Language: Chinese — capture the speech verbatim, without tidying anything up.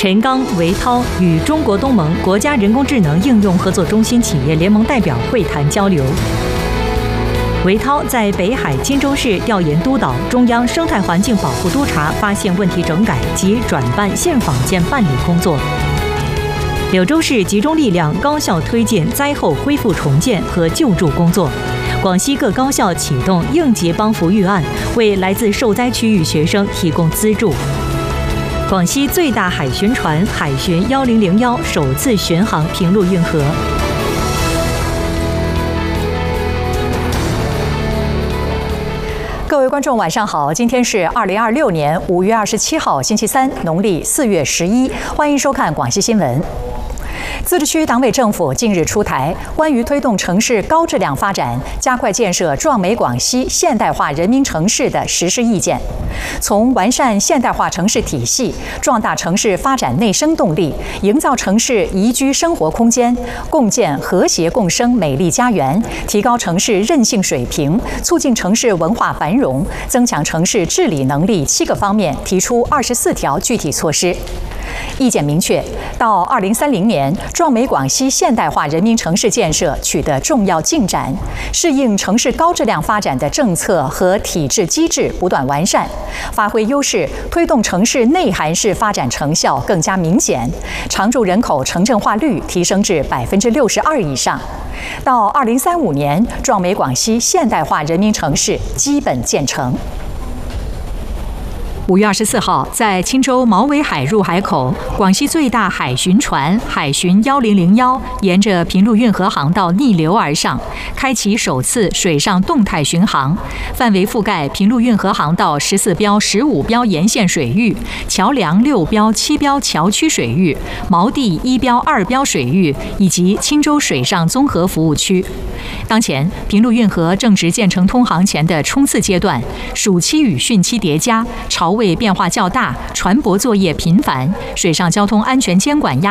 陈刚、韦涛与中国东盟国家人工智能应用合作中心企业联盟代表会谈交流。韦涛在北海钦州市调研督导中央生态环境保护督察发现问题整改及转办现访件办理工作。柳州市集中力量高效推进灾后恢复重建和救助工作。广西各高校启动应急帮扶预案，为来自受灾区域学生提供资助。广西最大海巡船海巡幺零零幺首次巡航平陆运河。各位观众，晚上好！今天是二零二六年五月二十七号，星期三，农历四月十一。欢迎收看广西新闻。自治区党委政府近日出台关于推动城市高质量发展、加快建设壮美广西现代化人民城市的实施意见，从完善现代化城市体系、壮大城市发展内生动力、营造城市宜居生活空间、共建和谐共生美丽家园、提高城市韧性水平、促进城市文化繁荣、增强城市治理能力七个方面提出二十四条具体措施。意见明确，到二零三零年，壮美广西现代化人民城市建设取得重要进展，适应城市高质量发展的政策和体制机制不断完善，发挥优势，推动城市内涵式发展成效更加明显，常住人口城镇化率提升至百分之六十二以上。到二零三五年，壮美广西现代化人民城市基本建成。五月二十四号，在钦州毛尾海入海口，广西最大海巡船海巡幺零零幺沿着平陆运河航道逆流而上，开启首次水上动态巡航，范围覆盖平陆运河航道十四标、十五标沿线水域、桥梁六标、七标桥区水域、锚地一标、二标水域以及钦州水上综合服务区。当前，平陆运河正值建成通航前的冲刺阶段，暑期与汛期叠加，潮位变化较大，船舶作业频繁，水上交通安全监管压